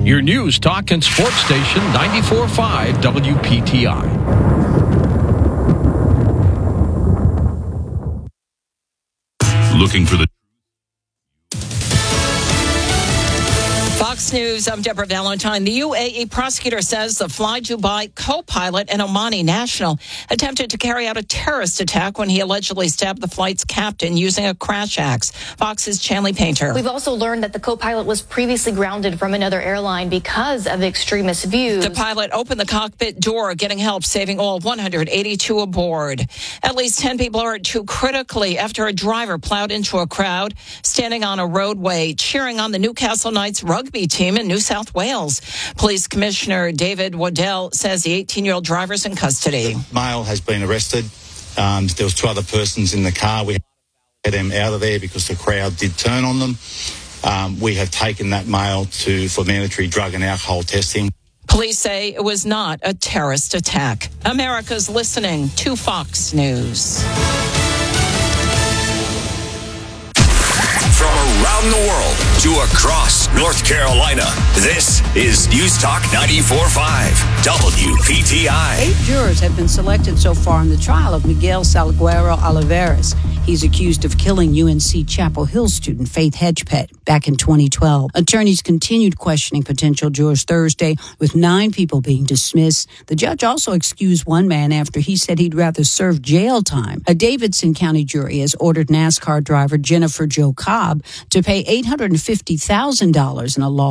Your news, talk, and sports station, 94.5 WPTI. Looking for the Fox News, I'm Deborah Valentine. The UAE prosecutor says the Fly Dubai co-pilot and Omani national attempted to carry out a terrorist attack when he allegedly stabbed the flight's captain using a crash axe. Fox's Chanley Painter. We've also learned that the co-pilot was previously grounded from another airline because of extremist views. The pilot opened the cockpit door, getting help, saving all 182 aboard. At least 10 people are hurt too critically after a driver plowed into a crowd standing on a roadway, cheering on the Newcastle Knights rugby team in New South Wales. Police Commissioner David Waddell says the 18-year-old driver's in custody. Male has been arrested. There was 2 other persons in the car. We had them out of there because the crowd did turn on them. We have taken that male for mandatory drug and alcohol testing. Police say it was not a terrorist attack. America's listening to Fox News. From around the world to across North Carolina, this is News Talk 94.5 WPTI. 8 jurors have been selected so far in the trial of Miguel Salguero Olivares. He's accused of killing UNC Chapel Hill student Faith Hedgepeth back in 2012. Attorneys continued questioning potential jurors Thursday, with 9 people being dismissed. The judge also excused one man after he said he'd rather serve jail time. A Davidson County jury has ordered NASCAR driver Jennifer Jo Cobb to pay $850,000 in a law